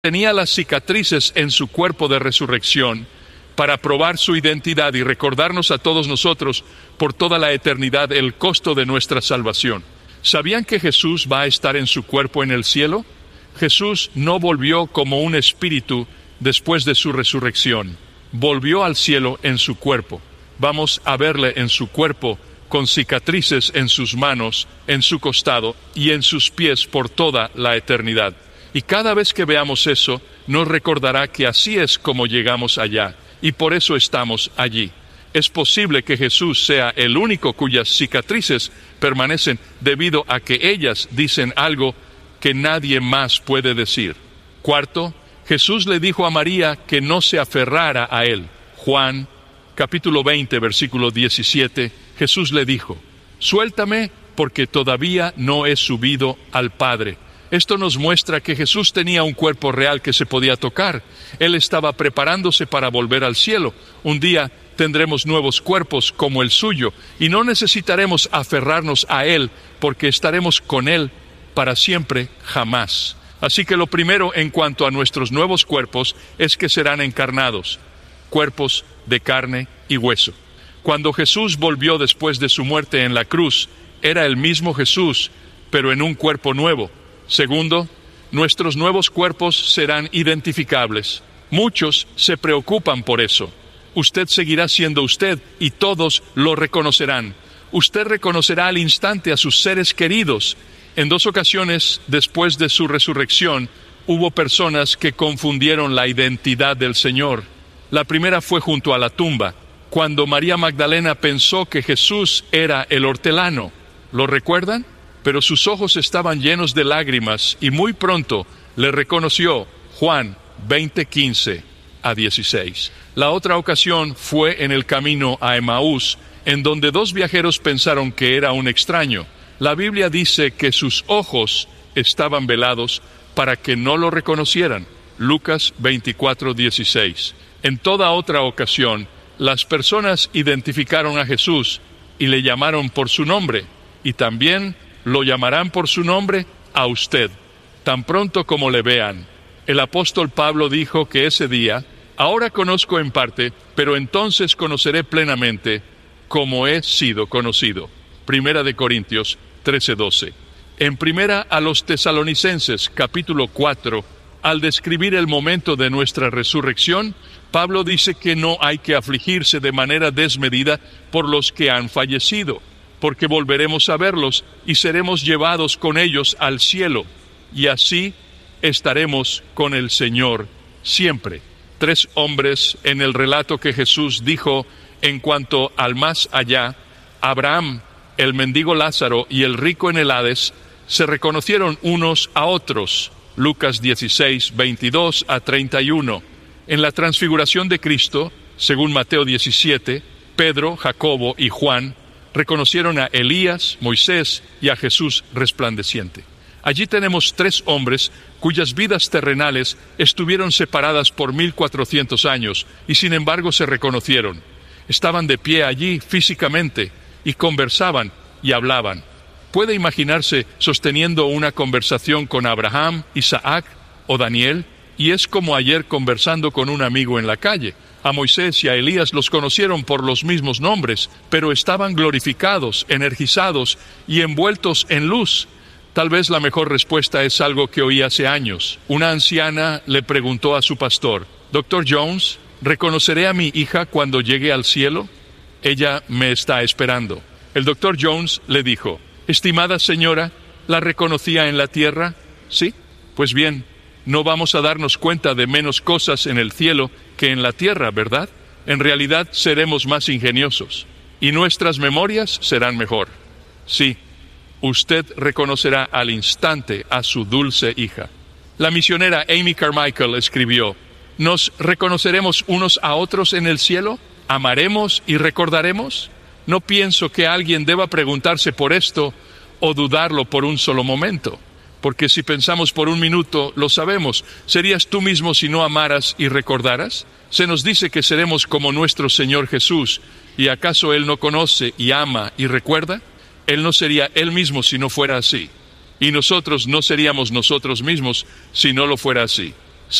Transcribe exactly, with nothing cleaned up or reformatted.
tenía las cicatrices en su cuerpo de resurrección para probar su identidad y recordarnos a todos nosotros por toda la eternidad el costo de nuestra salvación. ¿Sabían que Jesús va a estar en su cuerpo en el cielo? Jesús no volvió como un espíritu después de su resurrección. Volvió al cielo en su cuerpo. Vamos a verle en su cuerpo, con cicatrices en sus manos, en su costado y en sus pies por toda la eternidad. Y cada vez que veamos eso, nos recordará que así es como llegamos allá, y por eso estamos allí. Es posible que Jesús sea el único cuyas cicatrices permanecen debido a que ellas dicen algo que nadie más puede decir. Cuarto, Jesús le dijo a María que no se aferrara a él. Juan, capítulo veinte, versículo diecisiete, Jesús le dijo: «Suéltame, porque todavía no he subido al Padre». Esto nos muestra que Jesús tenía un cuerpo real que se podía tocar. Él estaba preparándose para volver al cielo. Un día tendremos nuevos cuerpos como el suyo, y no necesitaremos aferrarnos a Él, porque estaremos con Él para siempre, jamás. Así que lo primero en cuanto a nuestros nuevos cuerpos es que serán encarnados, cuerpos de carne y hueso. Cuando Jesús volvió después de su muerte en la cruz, era el mismo Jesús, pero en un cuerpo nuevo. Segundo, nuestros nuevos cuerpos serán identificables. Muchos se preocupan por eso. Usted seguirá siendo usted y todos lo reconocerán. Usted reconocerá al instante a sus seres queridos. En dos ocasiones, después de su resurrección, hubo personas que confundieron la identidad del Señor. La primera fue junto a la tumba, cuando María Magdalena pensó que Jesús era el hortelano. ¿Lo recuerdan? Pero sus ojos estaban llenos de lágrimas y muy pronto le reconoció. Juan veinte, quince a dieciséis. La otra ocasión fue en el camino a Emaús, en donde dos viajeros pensaron que era un extraño. La Biblia dice que sus ojos estaban velados para que no lo reconocieran. Lucas veinticuatro, dieciséis. En toda otra ocasión, las personas identificaron a Jesús y le llamaron por su nombre, y también lo llamarán por su nombre a usted, tan pronto como le vean. El apóstol Pablo dijo que ese día: «Ahora conozco en parte, pero entonces conoceré plenamente, como he sido conocido». Primera de Corintios trece, doce. En primera a los Tesalonicenses, capítulo cuatro, al describir el momento de nuestra resurrección, Pablo dice que no hay que afligirse de manera desmedida por los que han fallecido, porque volveremos a verlos y seremos llevados con ellos al cielo, y así estaremos con el Señor siempre. Tres hombres en el relato que Jesús dijo en cuanto al más allá, Abraham, el mendigo Lázaro y el rico en el Hades, se reconocieron unos a otros. Lucas dieciséis, veintidós a treinta y uno. En la transfiguración de Cristo, según Mateo diecisiete, Pedro, Jacobo y Juan reconocieron a Elías, Moisés y a Jesús resplandeciente. Allí tenemos tres hombres cuyas vidas terrenales estuvieron separadas por mil cuatrocientos años y sin embargo se reconocieron. Estaban de pie allí físicamente y conversaban y hablaban. ¿Puede imaginarse sosteniendo una conversación con Abraham, Isaac o Daniel? Y es como ayer conversando con un amigo en la calle. A Moisés y a Elías los conocieron por los mismos nombres, pero estaban glorificados, energizados y envueltos en luz. Tal vez la mejor respuesta es algo que oí hace años. Una anciana le preguntó a su pastor: «Doctor Jones, ¿reconoceré a mi hija cuando llegue al cielo? Ella me está esperando». El doctor Jones le dijo: «Estimada señora, ¿la reconocía en la tierra? ¿Sí? Pues bien, no vamos a darnos cuenta de menos cosas en el cielo que en la tierra, ¿verdad? En realidad seremos más ingeniosos y nuestras memorias serán mejor. Sí, usted reconocerá al instante a su dulce hija». La misionera Amy Carmichael escribió: «¿Nos reconoceremos unos a otros en el cielo? ¿Amaremos y recordaremos? No pienso que alguien deba preguntarse por esto o dudarlo por un solo momento, porque si pensamos por un minuto, lo sabemos. ¿Serías tú mismo si no amaras y recordaras? Se nos dice que seremos como nuestro Señor Jesús, ¿y acaso Él no conoce y ama y recuerda? Él no sería Él mismo si no fuera así, y nosotros no seríamos nosotros mismos si no lo fuera así.